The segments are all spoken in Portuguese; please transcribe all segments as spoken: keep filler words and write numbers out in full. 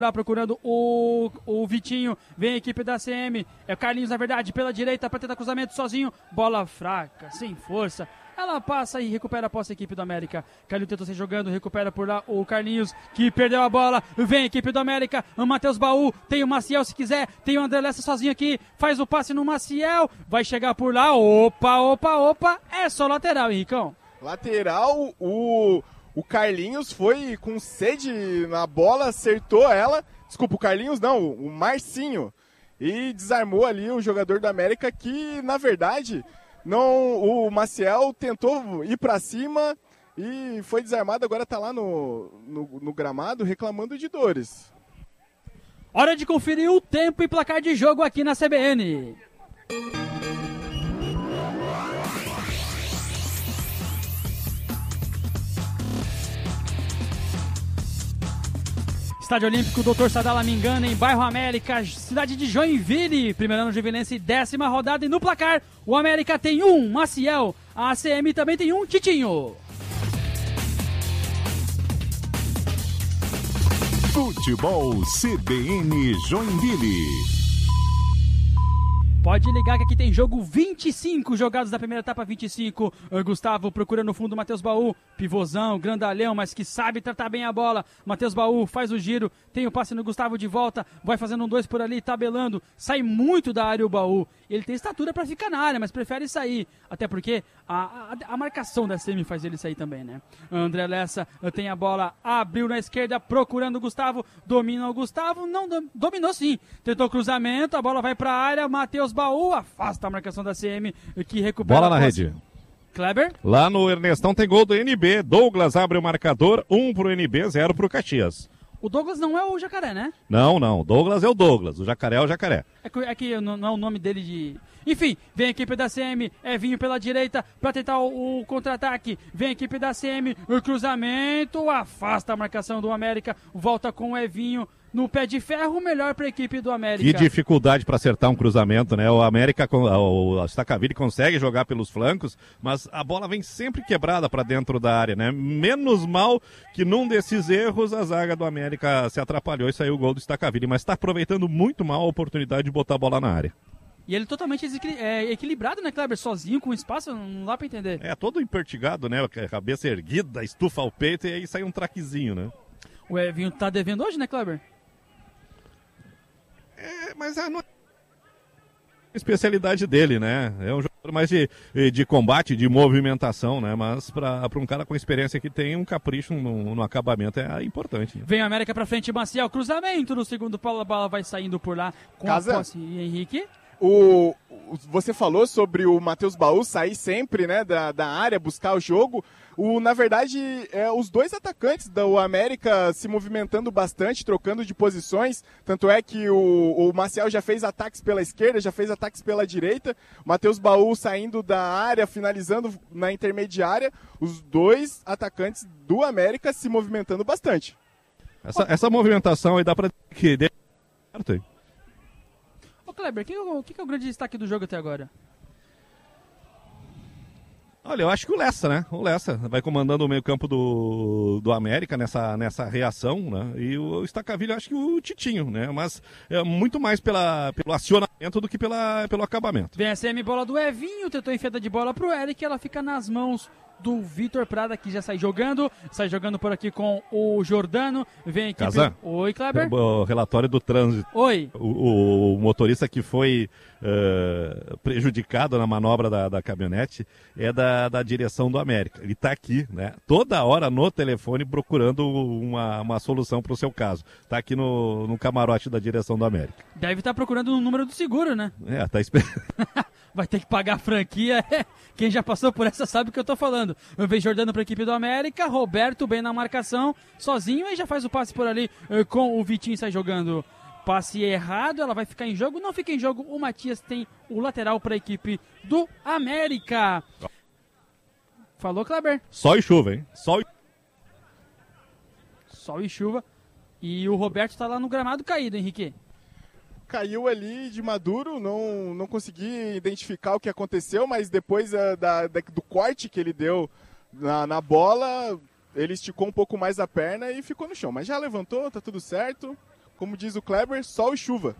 procurando o, o Vitinho, vem a equipe da C M, é o Carlinhos na verdade, pela direita para tentar cruzamento sozinho, bola fraca, sem força, ela passa e recupera a posse a equipe do América. Carlinhos tentou ser jogando, recupera por lá o Carlinhos, que perdeu a bola, vem a equipe do América, o Matheus Baú, tem o Maciel se quiser, tem o André Lessa sozinho aqui, faz o passe no Maciel, vai chegar por lá, opa, opa, opa, é só lateral, Henricão. Lateral, o... O Carlinhos foi com sede na bola, acertou ela. Desculpa, o Carlinhos não, o Marcinho. E desarmou ali o jogador do América que, na verdade, não, o Maciel tentou ir para cima e foi desarmado. Agora está lá no, no, no gramado reclamando de dores. Hora de conferir o tempo e placar de jogo aqui na C B N. Estádio Olímpico doutor Sadala Mingana, em bairro América, cidade de Joinville, primeiro ano joinvilense, décima rodada, e no placar, o América tem um, Maciel, a A C M também tem um, Titinho. Futebol C B N Joinville. Pode ligar que aqui tem jogo vinte e cinco, jogados da primeira etapa vinte e cinco. Gustavo procura no fundo o Matheus Baú, pivôzão, grandalhão, mas que sabe tratar bem a bola. Matheus Baú faz o giro, tem o passe no Gustavo de volta, vai fazendo um dois por ali, tabelando, sai muito da área o Baú. Ele tem estatura para ficar na área, mas prefere sair, até porque a, a, a marcação da S M faz ele sair também, né? André Lessa tem a bola, abriu na esquerda, procurando o Gustavo, domina o Gustavo, não dominou sim, tentou cruzamento, a bola vai para a área, Matheus Baú afasta a marcação da C M, que recupera bola a na posse. rede. Kleber? Lá no Ernestão tem gol do N B. Douglas abre o marcador, um pro N B, zero pro Caxias. O Douglas não é o Jacaré, né? Não, não. Douglas é o Douglas. O Jacaré é o Jacaré. É que, é que não, não é o nome dele de... Enfim, vem a equipe da C M, Evinho pela direita para tentar o, o contra-ataque. Vem a equipe da C M, o cruzamento, afasta a marcação do América, volta com o Evinho no pé de ferro, melhor para a equipe do América. Que dificuldade para acertar um cruzamento, né? O América, o Stacaville consegue jogar pelos flancos, mas a bola vem sempre quebrada para dentro da área, né? Menos mal que num desses erros a zaga do América se atrapalhou e saiu o gol do Stacaville, mas está aproveitando muito mal a oportunidade de botar a bola na área. E ele totalmente é, equilibrado, né, Kleber? Sozinho, com espaço, não dá pra entender. É, todo empertigado, né? A cabeça erguida, estufa o peito e aí sai um traquezinho, né? O Evinho tá devendo hoje, né, Kleber? É, mas a não... especialidade dele, né? É um jogador mais de, de combate, de movimentação, né? Mas para um cara com experiência que tem um capricho no, no acabamento é importante. Né? Vem a América pra frente, Maciel, cruzamento no segundo pau, a bola vai saindo por lá com Casa. a posse. E Henrique? O, o, você falou sobre o Matheus Baú sair sempre, né, da, da área, buscar o jogo. O, na verdade, é, os dois atacantes do América se movimentando bastante, trocando de posições. Tanto é que o, o Maciel já fez ataques pela esquerda, já fez ataques pela direita. O Matheus Baú saindo da área, finalizando na intermediária. Os dois atacantes do América se movimentando bastante. Essa, essa movimentação aí dá pra que dê certo aí. Ô Kleber, o que, que, que é o grande destaque do jogo até agora? Olha, eu acho que o Lessa, né? O Lessa vai comandando o meio-campo do, do América nessa, nessa reação, né? E o Stacaville, eu acho que o Titinho, né? Mas é muito mais pela, pelo acionamento do que pela, pelo acabamento. Vem a C M, bola do Evinho, tentou enfiada de bola pro Eric, ela fica nas mãos do Vitor Prada, que já sai jogando, sai jogando por aqui com o Jordano, vem a equipe... Casa. Oi, Kleber. O relatório do trânsito. Oi. O, o motorista que foi uh, prejudicado na manobra da, da caminhonete é da, da direção do América. Ele está aqui, né? Toda hora no telefone procurando uma, uma solução para o seu caso. Está aqui no, no camarote da direção do América. Deve estar tá procurando o número do seguro, né? É, tá esperando. Vai ter que pagar a franquia. Quem já passou por essa sabe o que eu tô falando. Vem Jordano para a equipe do América, Roberto bem na marcação, sozinho, e já faz o passe por ali com o Vitinho, sai jogando. Passe errado, ela vai ficar em jogo, não fica em jogo, o Matias tem o lateral para a equipe do América. Falou, Kleber? Sol e chuva, hein? Sol e... Sol e chuva. E o Roberto tá lá no gramado caído, Henrique. Caiu ali de maduro, não, não consegui identificar o que aconteceu, mas depois uh, da, da, do corte que ele deu na, na bola, ele esticou um pouco mais a perna e ficou no chão. Mas já levantou, tá tudo certo. como diz o Kleber, sol e chuva.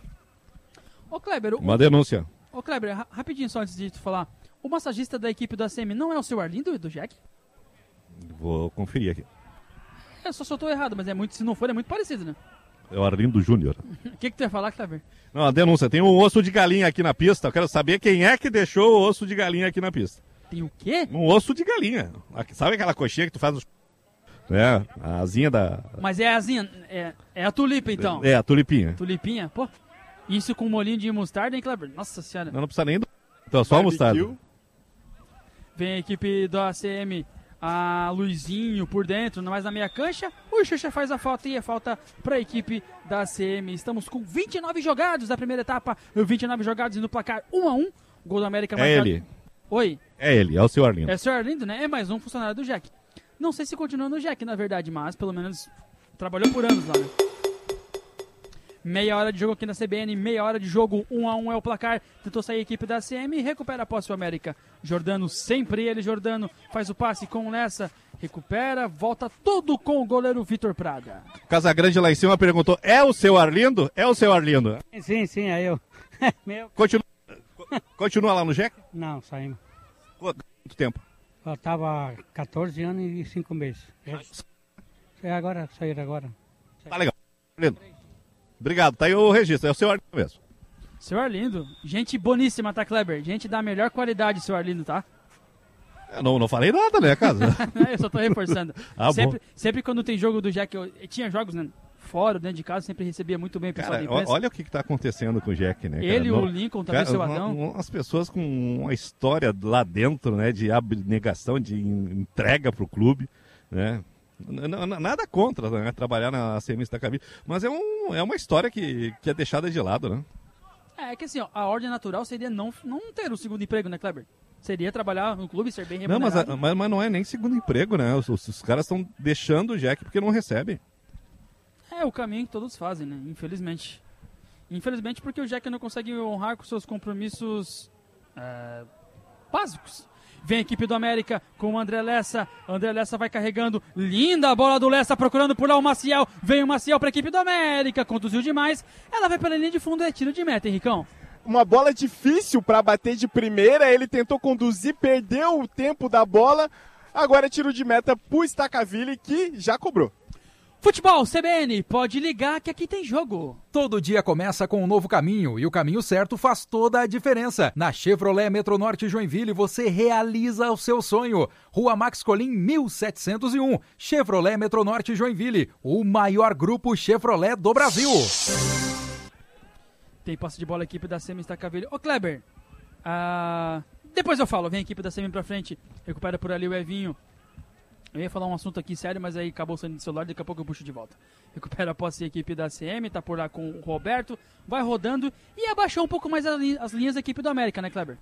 Ô Kleber, o... Uma denúncia. Ô Kleber, ra- rapidinho só antes de tu falar. O massagista da equipe do A C M não é o seu Arlindo, do Jack? Vou conferir aqui. Eu só soltou errado, mas é muito, se não for, é muito parecido, né? É o Arlindo Júnior. O que, que tu ia falar, Kleber? Não, a denúncia. Tem um osso de galinha aqui na pista. Eu quero saber quem é que deixou o osso de galinha aqui na pista. Tem o quê? Um osso de galinha. Aqui- Sabe aquela coxinha que tu faz no... É, a asinha da... Mas é a asinha, é, é a tulipa, então. É, a tulipinha. Tulipinha, pô. Isso com molhinho de mostarda, hein, Kleber? Nossa senhora. Não, não precisa nem do... Então, só a mostarda. Barbecue. Vem a equipe do A C M, a Luizinho por dentro, mais na meia cancha. O Xuxa faz a falta e é falta para a equipe da A C M. Estamos com vinte e nove jogados da primeira etapa, vinte e nove jogados e no placar um a um. Gol do América É marcado. ele. Oi, É ele, é o seu Arlindo. é o senhor Arlindo, né? É mais um funcionário do Jack. Não sei se continua no Jack, na verdade, mas pelo menos trabalhou por anos lá, né? Meia hora de jogo aqui na C B N, meia hora de jogo, um a um é o placar. Tentou sair a equipe da A C M e recupera a posse o América. Jordano, sempre ele, Jordano, faz o passe com o Lessa, recupera, volta tudo com o goleiro Vitor Prada. Casagrande lá em cima perguntou, é o seu Arlindo? É o seu Arlindo. Sim, sim, é eu. Meu. Continua, continua lá no Jack? Não, saímos. Quanto tempo? Eu tava catorze anos e cinco meses. É agora, sair agora. Tá legal. Arlindo. Obrigado, tá aí o registro, é o seu Arlindo mesmo. Seu Arlindo, gente boníssima, tá, Kleber? Gente da melhor qualidade, seu Arlindo, tá? Eu não, não falei nada, né, casa? Eu só tô reforçando. Ah, sempre, bom. sempre quando tem jogo do Jack, eu, tinha jogos, né? Fora, dentro de casa, sempre recebia muito bem o pessoal Cara, da imprensa. olha o que, que tá acontecendo com o Jack, né? Cara? Ele, Não- o Lincoln, também Cara, seu uma- Adão. uma- As pessoas com uma história lá dentro, né? De abnegação, de en- entrega pro clube, né? N- n- Nada contra, né, trabalhar na C M Estacaville, mas é, um, é uma história que, que é deixada de lado, né? É que assim, ó, a ordem natural seria não, não ter o segundo emprego, né, Kleber? Seria trabalhar no clube, ser bem Não, mas, remunerado. a- mas, mas não é nem segundo emprego, né? Os, os- os caras estão deixando o Jack porque não recebem. É o caminho que todos fazem, né? Infelizmente. Infelizmente porque o Jack não consegue honrar com seus compromissos é, básicos. Vem a equipe do América com o André Lessa. André Lessa vai carregando. Linda a bola do Lessa procurando por lá o Maciel. Vem o Maciel para a equipe do América. Conduziu demais. Ela vai pela linha de fundo. É tiro de meta, Henricão. Uma bola difícil para bater de primeira, ele tentou conduzir, perdeu o tempo da bola. Agora é tiro de meta pro Stacaville, que já cobrou. Futebol, C B N, pode ligar que aqui tem jogo. Todo dia começa com um novo caminho e o caminho certo faz toda a diferença. Na Chevrolet Metronorte Joinville você realiza o seu sonho. Rua Max Colim mil setecentos e um. Chevrolet Metronorte Joinville, o maior grupo Chevrolet do Brasil. Tem passe de bola a equipe da Semi Stacaville. Ô Kleber, ah, depois eu falo, vem a equipe da Semi pra frente, recupera por ali o Evinho. Eu ia falar um assunto aqui sério, mas aí acabou saindo do celular, daqui a pouco eu puxo de volta. Recupera a posse a equipe da C M, tá por lá com o Roberto, vai rodando e abaixou um pouco mais a li- as linhas da equipe do América, né, Kleber?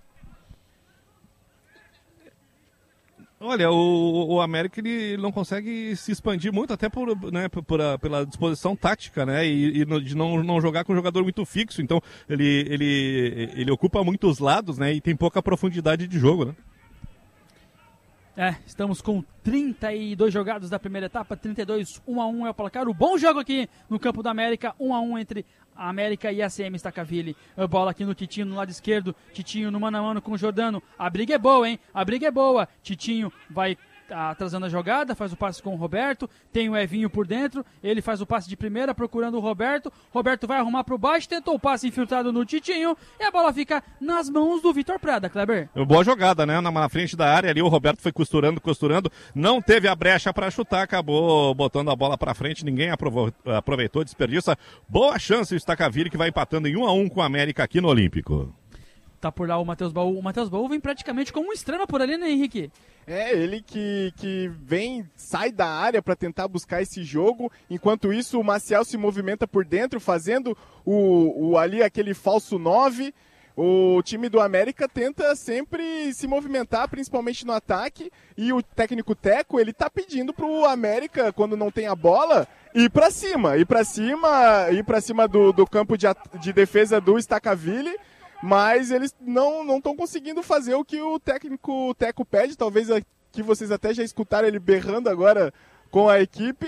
Olha, o, o América ele não consegue se expandir muito, até por, né, por- por a- pela disposição tática, né? E, e no- de não, não jogar com um jogador muito fixo. Então, ele, ele, ele ocupa muitos lados, né? E tem pouca profundidade de jogo, né? É, estamos com trinta e dois jogados da primeira etapa, trinta e dois, um a um é o placar. O bom jogo aqui no campo da América, um a um entre a América e a C M Stacaville. A bola aqui no Titinho no lado esquerdo, Titinho no mano a mano com o Jordano. A briga é boa, hein? A briga é boa. Titinho vai atrasando a jogada, faz o passe com o Roberto, tem o Evinho por dentro, ele faz o passe de primeira procurando o Roberto, Roberto vai arrumar pro baixo, tentou o passe infiltrado no Titinho e a bola fica nas mãos do Vitor Prada, Kleber. Boa jogada, né? Na, na frente da área ali, o Roberto foi costurando, costurando, não teve a brecha para chutar, acabou botando a bola para frente, ninguém aprovou, aproveitou, desperdiça. Boa chance o Stacaville, que vai empatando em um a um com a América aqui no Olímpico. Tá por lá o Matheus Baú. O Matheus Baú vem praticamente como um extremo por ali, né, Henrique? É, ele que, que vem, sai da área para tentar buscar esse jogo. Enquanto isso, o Maciel se movimenta por dentro, fazendo o, o ali aquele falso nove. O time do América tenta sempre se movimentar, principalmente no ataque. E o técnico Teco, ele tá pedindo pro América, quando não tem a bola, ir para cima. Ir para cima, ir para cima do, do campo de, de defesa do Stacaville. Mas eles não estão conseguindo fazer o que o técnico o Teco pede. Talvez aqui vocês até já escutaram ele berrando agora com a equipe.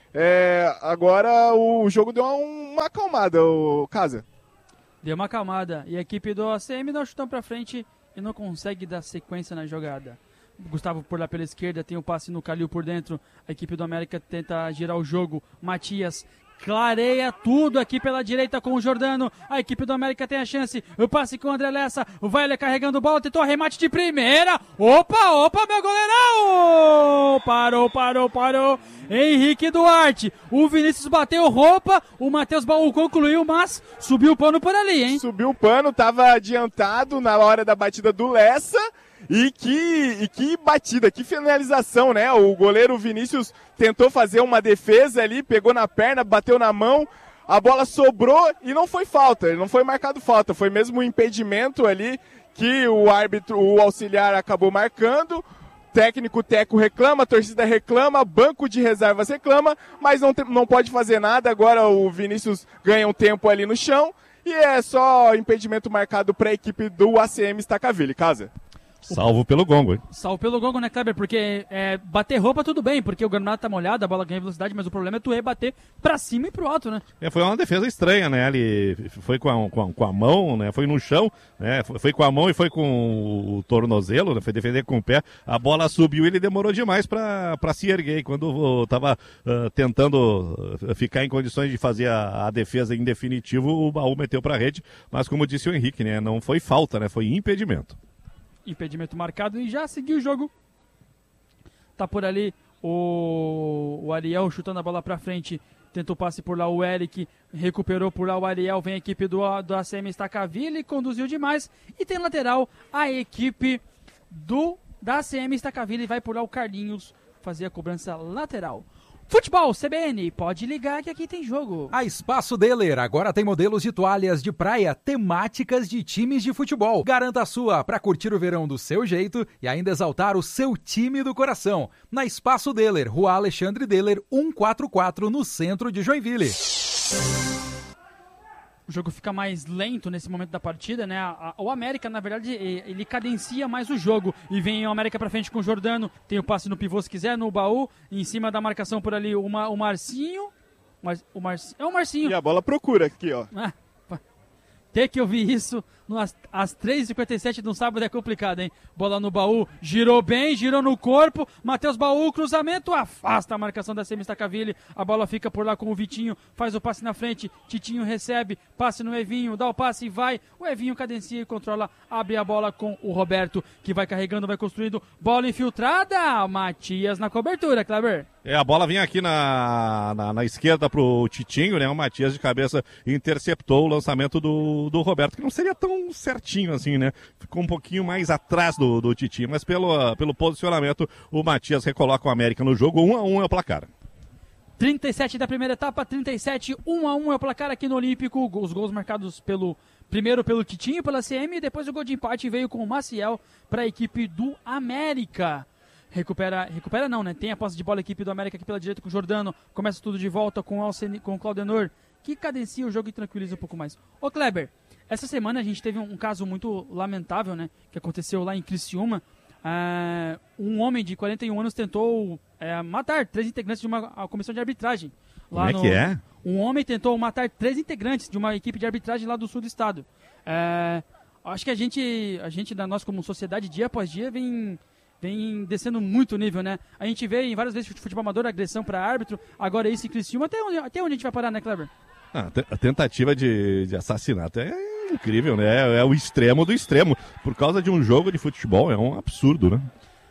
É, agora o jogo deu uma acalmada, o Casa. Deu uma acalmada. E a equipe do A C M dá um chutão pra frente e não consegue dar sequência na jogada. Gustavo por lá pela esquerda, tem o passe no Calil por dentro. A equipe do América tenta girar o jogo. Matias clareia tudo aqui pela direita com o Jordano. A equipe do América tem a chance. O passe com o André Lessa. O Weiler carregando bola. Tentou arremate de primeira. Opa, opa, meu goleirão! Parou, parou, parou. Henrique Duarte. O Vinícius bateu roupa. O Matheus Baú concluiu, mas subiu o pano por ali, hein? Subiu o pano, tava adiantado na hora da batida do Lessa. E que, e que batida, que finalização, né? O goleiro Vinícius tentou fazer uma defesa ali, pegou na perna, bateu na mão, a bola sobrou e não foi falta, não foi marcado falta, foi mesmo um impedimento ali que o árbitro, o auxiliar acabou marcando. Técnico Teco reclama, a torcida reclama, banco de reservas reclama, mas não, te, não pode fazer nada. Agora o Vinícius ganha um tempo ali no chão e é só impedimento marcado para a equipe do A C M Stacaville. Casa. Salvo pelo gongo, hein? Salvo pelo gongo, né, Kleber? Porque é, bater roupa tudo bem, porque o gramado tá molhado, a bola ganha velocidade, mas o problema é tu rebater pra cima e pro alto, né? É, foi uma defesa estranha, né? Ele foi com a, com a, com a mão, né? Foi no chão, né? Foi, foi com a mão e foi com o tornozelo, né? Foi defender com o pé. A bola subiu e ele demorou demais pra, pra se erguer. E quando tava uh, tentando ficar em condições de fazer a, a defesa em definitivo, o Baú meteu pra rede. Mas como disse o Henrique, né? Não foi falta, né? Foi impedimento. Impedimento marcado e já seguiu o jogo. Tá por ali o, o Ariel chutando a bola pra frente. Tentou passe por lá o Eric. Recuperou por lá o Ariel. Vem a equipe do, do A C M Stacaville. Conduziu demais. E tem lateral a equipe do da A C M Stacaville. Vai por lá o Carlinhos fazer a cobrança lateral. Futebol, C B N, pode ligar que aqui tem jogo. A Espaço Deler agora tem modelos de toalhas de praia temáticas de times de futebol. Garanta a sua para curtir o verão do seu jeito e ainda exaltar o seu time do coração. Na Espaço Deler, Rua Alexandre Deler, cento e quarenta e quatro, no centro de Joinville. O jogo fica mais lento nesse momento da partida, né? O América, na verdade, ele cadencia mais o jogo. E vem o América pra frente com o Jordano. Tem o passe no pivô se quiser, no Baú. Em cima da marcação por ali, o, Ma, o Marcinho. Mar, o Mar, é o Marcinho. E a bola procura aqui, ó. Ah, ter que ouvir isso às, às três e cinquenta e sete de um sábado é complicado, hein? Bola no Baú, girou bem, girou no corpo. Matheus Baú, cruzamento, afasta a marcação da C M Stacaville. A bola fica por lá com o Vitinho, faz o passe na frente. Titinho recebe, passe no Evinho, dá o passe e vai. O Evinho cadencia e controla, abre a bola com o Roberto, que vai carregando, vai construindo. Bola infiltrada, Matias na cobertura, Kleber. É, a bola vinha aqui na, na, na esquerda pro Titinho, né? O Matias de cabeça interceptou o lançamento do, do Roberto, que não seria tão certinho assim, né? Ficou um pouquinho mais atrás do, do Titinho, mas pelo, uh, pelo posicionamento, o Matias recoloca o América no jogo. um a um é o placar. trinta e sete da primeira etapa, trinta e sete, um a um é o placar aqui no Olímpico. Os gols marcados pelo primeiro pelo Titinho, pela C M, e depois o gol de empate veio com o Maciel para a equipe do América. Recupera, recupera não, né? Tem a posse de bola a equipe do América aqui pela direita com o Jordano. Começa tudo de volta com o, Alceni, com o Claudenor, que cadencia o jogo e tranquiliza um pouco mais. Ô Kleber, essa semana a gente teve um, um caso muito lamentável, né? Que aconteceu lá em Criciúma. Uh, um homem de quarenta e um anos tentou uh, matar três integrantes de uma comissão de arbitragem. Lá Como é no, que é? Um homem tentou matar três integrantes de uma equipe de arbitragem lá do sul do estado. Uh, acho que a gente, a gente, da nós como sociedade, dia após dia, vem... vem descendo muito o nível, né? A gente vê em várias vezes futebol amador, agressão para árbitro, agora isso em Criciúma, até onde, até onde a gente vai parar, né, Kleber? Ah, a tentativa de, de assassinato é incrível, né? É o extremo do extremo. Por causa de um jogo de futebol, é um absurdo, né?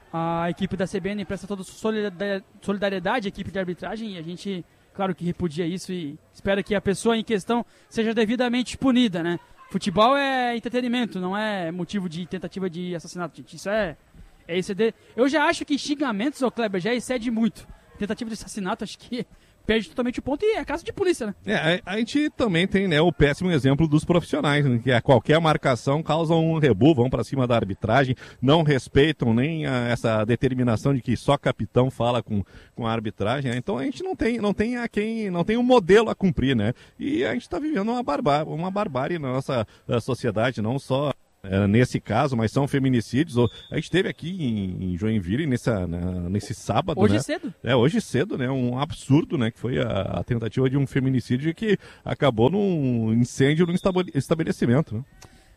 A equipe da C B N presta toda solidariedade à equipe de arbitragem e a gente, claro que repudia isso e espera que a pessoa em questão seja devidamente punida, né? Futebol é entretenimento, não é motivo de tentativa de assassinato, gente. Isso é... É exceder. Eu já acho que xingamentos, ô Kleber, já excede muito. Tentativa de assassinato, acho que perde totalmente o ponto e é caso de polícia, né? É, a, a gente também tem, né, o péssimo exemplo dos profissionais, né, que a qualquer marcação causa um rebu, vão para cima da arbitragem, não respeitam nem a, essa determinação de que só capitão fala com, com a arbitragem, né? Então a gente não tem, não tem a quem, não tem um modelo a cumprir, né? E a gente está vivendo uma barbárie, uma barbárie na nossa sociedade, não só é, nesse caso, mas são feminicídios. A gente teve aqui em, em Joinville, nessa, na, nesse sábado, Hoje né? cedo. É, hoje cedo, né? Um absurdo, né? Que foi a, a tentativa de um feminicídio que acabou num incêndio num estabelecimento, né?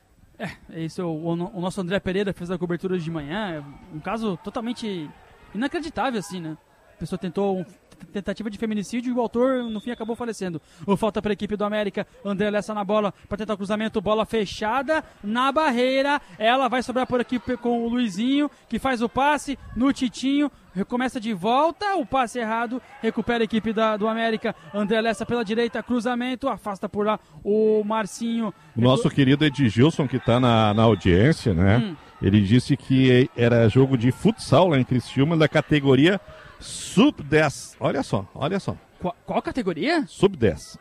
É, isso, o, o nosso André Pereira fez a cobertura hoje de manhã, um caso totalmente inacreditável, assim, né? A pessoa tentou um, tentativa de feminicídio e o autor, no fim, acabou falecendo. O falta para a equipe do América, André Lessa na bola, para tentar o cruzamento, bola fechada na barreira, ela vai sobrar por aqui com o Luizinho, que faz o passe no Titinho, começa de volta, o passe errado, recupera a equipe da, do América, André Lessa pela direita, cruzamento, afasta por lá o Marcinho. O nosso querido Edgilson, que está na, na audiência, né? Hum. Ele disse que era jogo de futsal lá em Criciúma, da categoria sub dez. Olha só, olha só. Qual, qual categoria? sub dez.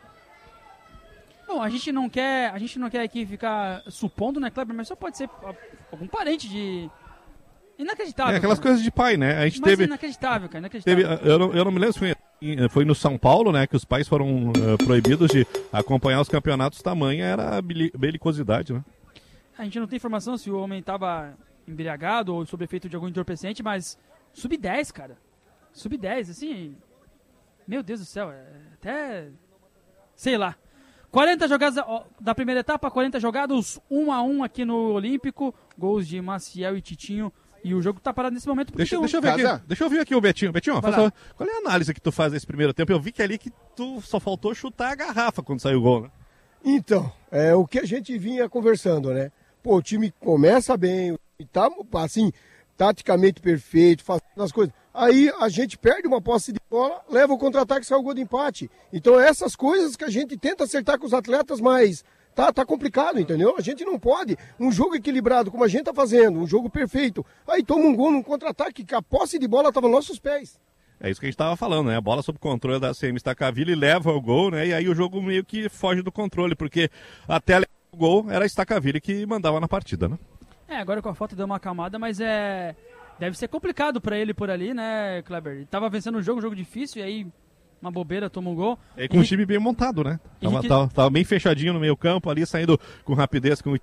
Bom, a gente não quer, a gente não quer aqui ficar supondo, né, Kleber? Mas só pode ser algum parente de... Inacreditável. É, aquelas cara. coisas de pai, né? A gente Mas teve... inacreditável, cara, inacreditável. Teve, eu, não, eu não me lembro se foi, foi no São Paulo, né? Que os pais foram uh, proibidos de acompanhar os campeonatos. Tamanha era a belicosidade, né? A gente não tem informação se o homem estava embriagado ou sob efeito de algum entorpecente, mas sub dez, cara. sub dez, assim... Meu Deus do céu, é até... Sei lá. quarenta jogadas da primeira etapa, quarenta jogados, um a um aqui no Olímpico. Gols de Maciel e Titinho. E o jogo tá parado nesse momento. Deixa, um... deixa, eu ver aqui, deixa eu ver aqui o Betinho. Betinho, faça, qual é a análise que tu faz desse primeiro tempo? Eu vi que ali que tu só faltou chutar a garrafa quando saiu o gol, né? Então, é o que a gente vinha conversando, né? Pô, o time começa bem, e tá, assim, taticamente perfeito, fazendo as coisas. Aí a gente perde uma posse de bola, leva o contra-ataque e sai o gol de empate. Então essas coisas que a gente tenta acertar com os atletas, mas tá, tá complicado, entendeu? A gente não pode. Um jogo equilibrado, como a gente tá fazendo, um jogo perfeito. Aí toma um gol num contra-ataque, que a posse de bola tava nos nossos pés. É isso que a gente estava falando, né? A bola sob controle da C M Stacaville leva o gol, né? E aí o jogo meio que foge do controle, porque até o gol era a Stacaville que mandava na partida, né? É, agora com a falta deu uma acalmada, mas é... Deve ser complicado pra ele por ali, né, Kleber? Ele tava vencendo o jogo, um jogo difícil, e aí uma bobeira, toma um gol. É com o time bem montado, né? Tava, Henrique... tava, tava bem fechadinho no meio campo ali, saindo com rapidez, com o...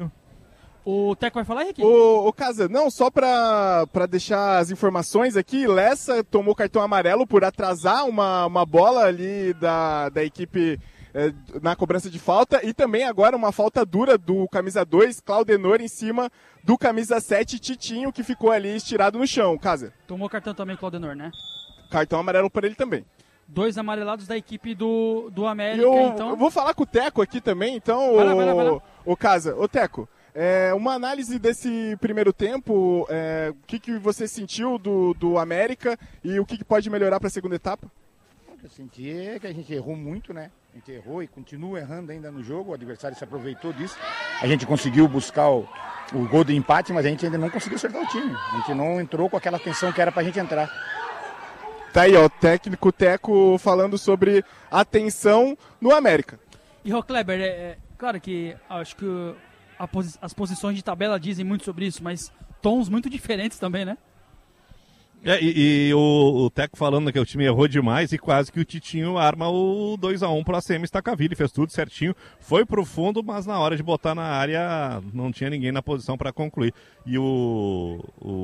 O Teco vai falar, Henrique? O, o Casa, não, só pra, pra deixar as informações aqui, Lessa tomou cartão amarelo por atrasar uma, uma bola ali da, da equipe é, na cobrança de falta, e também agora uma falta dura do camisa dois, Claudenor, em cima do camisa sete, Titinho, que ficou ali estirado no chão. Casa. Tomou cartão também, Claudenor, né? Cartão amarelo por ele também. Dois amarelados da equipe do, do América, eu, então... Eu vou falar com o Teco aqui também, então, vai o, lá, vai lá, vai lá. o Casa. Ô, Teco, é, uma análise desse primeiro tempo, é, o que, que você sentiu do, do América e o que, que pode melhorar para a segunda etapa? O que eu senti é que a gente errou muito, né? A gente errou e continua errando ainda no jogo, o adversário se aproveitou disso. A gente conseguiu buscar o, o gol de empate, mas a gente ainda não conseguiu acertar o time. A gente não entrou com aquela atenção que era pra gente entrar. Tá aí, ó, o técnico Teco falando sobre a tensão no América. E, Rô Kleber, é, é claro que acho que a posi- as posições de tabela dizem muito sobre isso, mas tons muito diferentes também, né? É, e, e o, o Teco falando que o time errou demais e quase que o Titinho arma o dois a um para a C M Stacaville, fez tudo certinho, foi pro fundo, mas na hora de botar na área não tinha ninguém na posição para concluir. E o,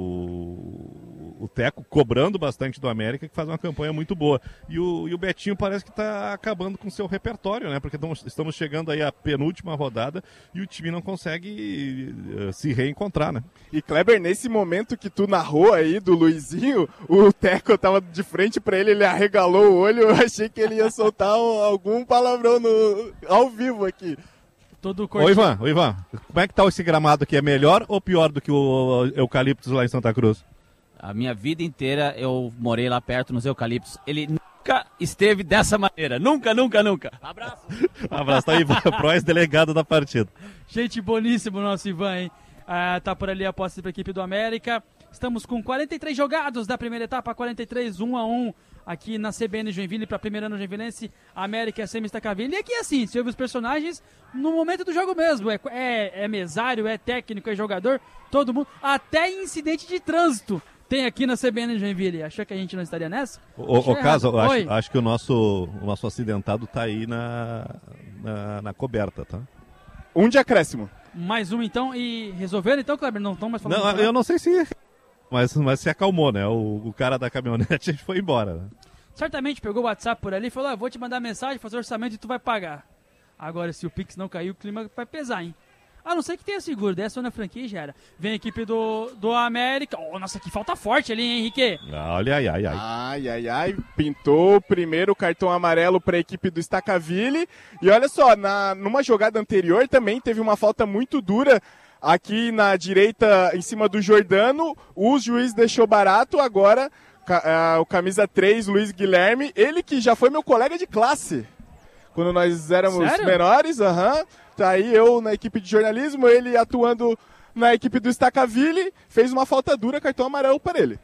o, o Teco cobrando bastante do América, que faz uma campanha muito boa. E o, e o Betinho parece que está acabando com seu repertório, né? Porque tamo, estamos chegando aí à penúltima rodada e o time não consegue uh, se reencontrar, né? E Kleber, nesse momento que tu narrou aí do Luizinho, o Teco tava de frente pra ele, ele arregalou o olho, eu achei que ele ia soltar um, algum palavrão no, ao vivo aqui. Todo Ô Ivan, ô Ivan, como é que tá esse gramado aqui? É melhor ou pior do que o Eucaliptus lá em Santa Cruz? A minha vida inteira eu morei lá perto nos Eucaliptos. Ele nunca esteve dessa maneira. Nunca, nunca, nunca. Abraço. Abraço, tá aí, Ivan, pró delegado da partida. Gente boníssimo nosso Ivan, hein? Ah, tá por ali a posse para a equipe do América. Estamos com quarenta e três jogados da primeira etapa, quarenta e três, um a um aqui na C B N Joinville para a primeira ano joinvilense, América C M Stacaville. E aqui assim, se ouve os personagens no momento do jogo mesmo, é, é, é mesário, é técnico, é jogador, todo mundo, até incidente de trânsito tem aqui na C B N Joinville. Achou que a gente não estaria nessa? O, o caso, acho, acho que o nosso, o nosso acidentado tá aí na, na, na coberta, tá? Um de acréscimo. Mais um então e resolveram então, Kleber? Não estão mais falando? Não, eu não sei se... Mas, mas se acalmou, né? O, o cara da caminhonete foi embora, né? Certamente pegou o WhatsApp por ali e falou, ah, vou te mandar mensagem, fazer orçamento e tu vai pagar. Agora, se o Pix não cair, o clima vai pesar, hein? A não ser que tenha seguro, dessa na franquia já era. Vem a equipe do, do América. Oh, nossa, que falta forte ali, hein, Henrique? Olha, ai, ai, ai. Ai, ai, ai. Pintou o primeiro cartão amarelo para a equipe do Stacaville. E olha só, na, numa jogada anterior também teve uma falta muito dura aqui na direita, em cima do Jordano. O juiz deixou barato, agora uh, o camisa três, Luiz Guilherme. Ele que já foi meu colega de classe quando nós éramos Sério? menores, aham. Uhum. Tá aí eu na equipe de jornalismo, ele atuando na equipe do Stacaville, fez uma falta dura, cartão amarelo para ele.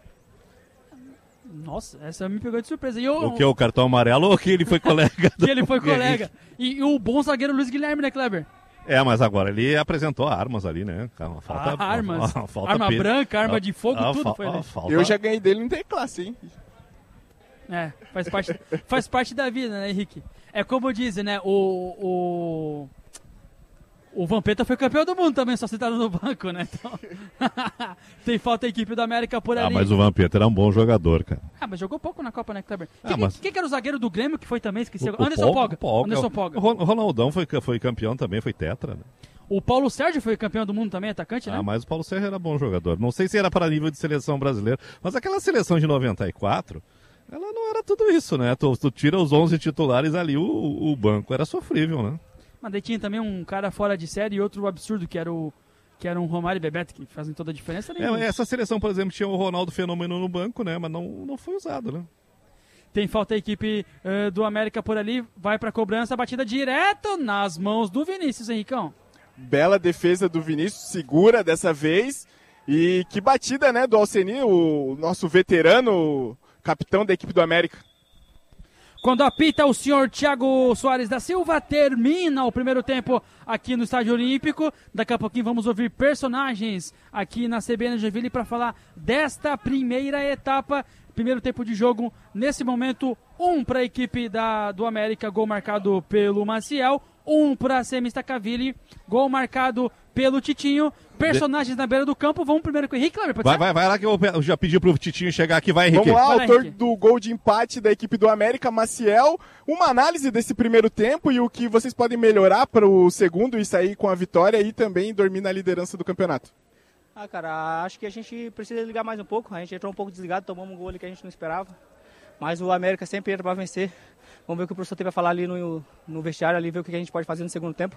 Nossa, essa me pegou de surpresa. E eu, O que, o cartão amarelo ou que ele foi colega? que ele foi colega. E, e o bom zagueiro Luiz Guilherme, né, Kleber? É, mas agora ele apresentou armas ali, né? Uma falta, Ah, armas. uma, uma falta Arma pe- branca, arma de fogo, Ah, tudo fa- foi ah, ali. falta- Eu já ganhei dele no T-Classe, hein? É, faz parte, faz parte da vida, né, Henrique? É como dizem, né, o... o... O Vampeta foi campeão do mundo também, só citado no banco, né? Então... Tem falta a equipe do América por ali. Ah, mas o Vampeta era um bom jogador, cara. Ah, mas jogou pouco na Copa, né, Kleber? Ah, quem, mas- quem que era o zagueiro do Grêmio que foi também? Esqueci. O- o Anderson Polga, Polga. Anderson Polga. O Ron- o Ronaldão foi, foi campeão também, foi tetra, né? O Paulo Sérgio foi campeão do mundo também, atacante, né? Ah, mas o Paulo Serra era bom jogador. Não sei se era para nível de seleção brasileira, mas aquela seleção de noventa e quatro, ela não era tudo isso, né? Tu, tu tira os onze titulares ali, o, o banco era sofrível, né? Mas daí tinha também um cara fora de série e outro absurdo, que era o que era um Romário e Bebeto, que fazem toda a diferença. É, mas essa seleção, por exemplo, tinha o Ronaldo Fenômeno no banco, né? Mas não, não foi usado, né? Tem falta a equipe uh, do América por ali, vai pra cobrança, batida direto nas mãos do Vinícius, Henricão. Bela defesa do Vinícius, segura dessa vez. E que batida, né, do Alceni, o nosso veterano capitão da equipe do América. Quando apita o senhor Thiago Soares da Silva, termina o primeiro tempo aqui no Estádio Olímpico. Daqui a pouquinho vamos ouvir personagens aqui na C B N Joinville para falar desta primeira etapa. Primeiro tempo de jogo, nesse momento, um para a equipe da, do América, gol marcado pelo Maciel. Um para a Semi Stacaville, gol marcado pelo Titinho. Personagens na beira do campo, vamos primeiro com o Henrique, Kleber, pode Vai, ser? vai, vai lá que eu eu já pedi pro Titinho chegar aqui, vai, Henrique. Vamos lá, Vai, autor Henrique. do gol de empate da equipe do América, Maciel. Uma análise desse primeiro tempo e o que vocês podem melhorar para o segundo e sair com a vitória e também dormir na liderança do campeonato. Ah, cara, acho que a gente precisa ligar mais um pouco. A gente entrou um pouco desligado, tomamos um gol ali que a gente não esperava. Mas o América sempre entra para vencer. Vamos ver o que o professor teve a falar ali no, no vestiário, ali, ver o que a gente pode fazer no segundo tempo.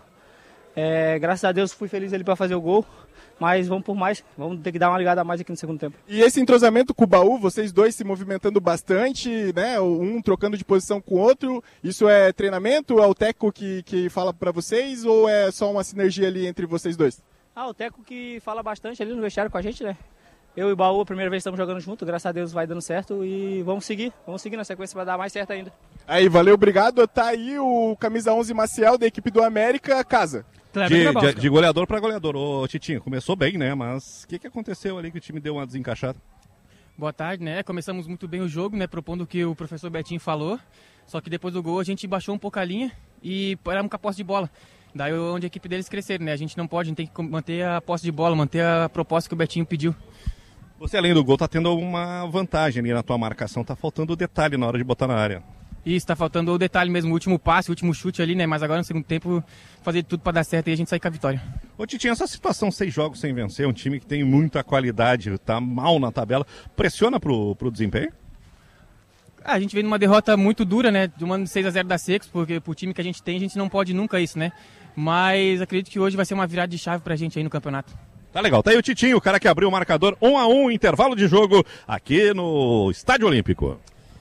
É, graças a Deus fui feliz ali para fazer o gol, mas vamos por mais, vamos ter que dar uma ligada a mais aqui no segundo tempo. E esse entrosamento com o Baú, vocês dois se movimentando bastante, né? Um trocando de posição com o outro, isso é treinamento? É o técnico que, que fala para vocês ou é só uma sinergia ali entre vocês dois? Ah, o Teco que fala bastante ali no vestiário com a gente, né? Eu e o Baú, a primeira vez estamos jogando junto, graças a Deus vai dando certo e vamos seguir, vamos seguir na sequência para dar mais certo ainda. Aí, valeu, obrigado. Tá aí o camisa onze Maciel da equipe do América, casa. De, de, de goleador para goleador. Ô, Titinho, começou bem, né? Mas o que, que aconteceu ali que o time deu uma desencaixada? Boa tarde, né? Começamos muito bem o jogo, né? Propondo o que o professor Betinho falou. Só que depois do gol a gente baixou um pouco a linha e éramos com a posse de bola. Daí onde a equipe deles cresceram, né? A gente não pode, a gente tem que manter a posse de bola, manter a proposta que o Betinho pediu. Você, além do gol, tá tendo uma vantagem ali na tua marcação. Tá faltando o detalhe na hora de botar na área. Isso, tá faltando o detalhe mesmo, o último passe, o último chute ali, né? Mas agora no segundo tempo, fazer tudo para dar certo e a gente sair com a vitória. Ô, Titinho, essa situação, seis jogos sem vencer, um time que tem muita qualidade, tá mal na tabela, pressiona pro, pro desempenho? Ah, a gente vem numa derrota muito dura, né? De uma seis a zero da Secos, porque pro time que a gente tem, a gente não pode nunca isso, né? Mas acredito que hoje vai ser uma virada de chave pra gente aí no campeonato. Tá legal, tá aí o Titinho, o cara que abriu o marcador um a um, intervalo de jogo aqui no Estádio Olímpico.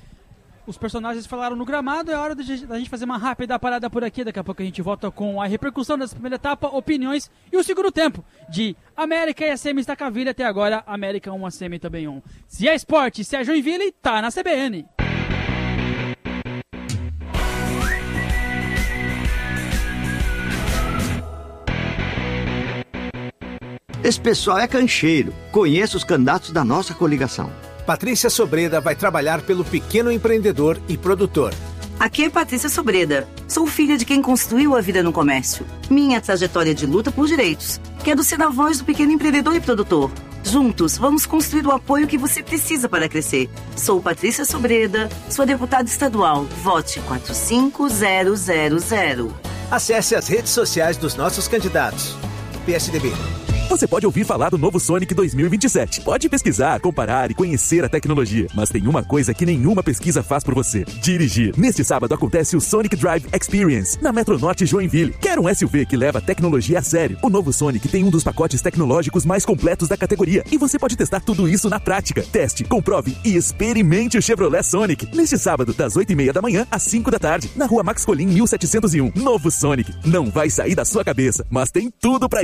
Os personagens falaram no gramado, é hora da gente fazer uma rápida parada por aqui. Daqui a pouco a gente volta com a repercussão dessa primeira etapa, opiniões e o segundo tempo de América e a Semi Stacaville. Até agora, América um, a Semi também um. Se é esporte, se é Joinville, tá na C B N. Esse pessoal é cancheiro. Conheço os candidatos da nossa coligação. Patrícia Sobreda vai trabalhar pelo pequeno empreendedor e produtor. Aqui é Patrícia Sobreda. Sou filha de quem construiu a vida no comércio. Minha trajetória de luta por direitos. Quero ser a voz do pequeno empreendedor e produtor. Juntos, vamos construir o apoio que você precisa para crescer. Sou Patrícia Sobreda, sua deputada estadual. Vote quatro cinco zero zero zero. Acesse as redes sociais dos nossos candidatos. P S D B. Você pode ouvir falar do novo Sonic dois mil e vinte e sete. Pode pesquisar, comparar e conhecer a tecnologia. Mas tem uma coisa que nenhuma pesquisa faz por você: dirigir. Neste sábado acontece o Sonic Drive Experience, na Metronorte Joinville. Quer um S U V que leva a tecnologia a sério? O novo Sonic tem um dos pacotes tecnológicos mais completos da categoria. E você pode testar tudo isso na prática. Teste, comprove e experimente o Chevrolet Sonic. Neste sábado, das oito e meia da manhã às cinco da tarde, na rua Max Colim mil setecentos e um. Novo Sonic. Não vai sair da sua cabeça, mas tem tudo pra